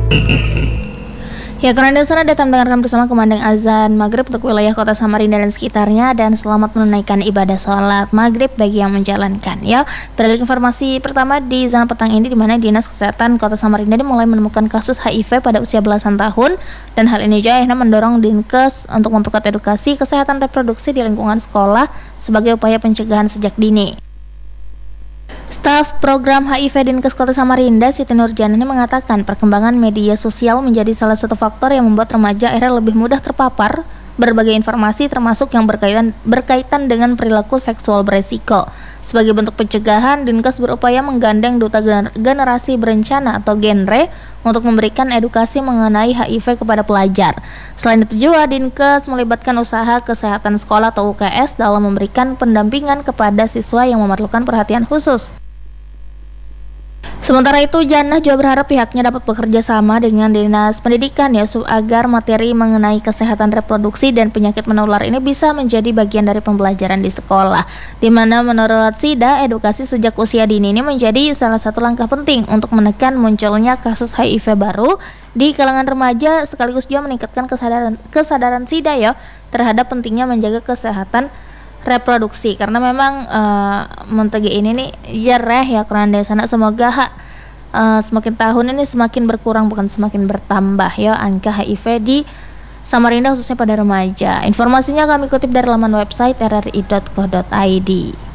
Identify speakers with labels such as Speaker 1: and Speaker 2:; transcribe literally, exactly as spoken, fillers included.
Speaker 1: Ya, kurang sana datang mendengarkan bersama kumandang azan maghrib untuk wilayah kota Samarinda dan sekitarnya, dan selamat menunaikan ibadah sholat maghrib bagi yang menjalankan. Ya, beralih informasi pertama di zona petang ini, di mana Dinas Kesehatan Kota Samarinda mulai menemukan kasus H I V pada usia belasan tahun, dan hal ini juga akhirnya mendorong Dinkes untuk memperkuat edukasi kesehatan reproduksi di lingkungan sekolah sebagai upaya pencegahan sejak dini. Staf Program H I V Dinkes Kota Samarinda, Siti Nurjana, mengatakan perkembangan media sosial menjadi salah satu faktor yang membuat remaja akhirnya lebih mudah terpapar berbagai informasi, termasuk yang berkaitan berkaitan dengan perilaku seksual beresiko. Sebagai bentuk pencegahan, Dinkes berupaya menggandeng Duta Generasi Berencana atau Genre untuk memberikan edukasi mengenai H I V kepada pelajar. Selain itu juga Dinkes melibatkan usaha kesehatan sekolah atau U K S dalam memberikan pendampingan kepada siswa yang memerlukan perhatian khusus. Sementara itu, Jannah juga berharap pihaknya dapat bekerja sama dengan Dinas Pendidikan ya, agar materi mengenai kesehatan reproduksi dan penyakit menular ini bisa menjadi bagian dari pembelajaran di sekolah. Di mana menurut Sida, edukasi sejak usia dini ini menjadi salah satu langkah penting untuk menekan munculnya kasus H I V baru di kalangan remaja, sekaligus juga meningkatkan kesadaran kesadaran Sida ya terhadap pentingnya menjaga kesehatan reproduksi, karena memang uh, Montegi ini nih jereh ya keranda sana. Semoga ha, uh, semakin tahun ini semakin berkurang bukan semakin bertambah ya angka H I V di Samarinda khususnya pada remaja. Informasinya kami kutip dari laman website r r i dot co dot i d.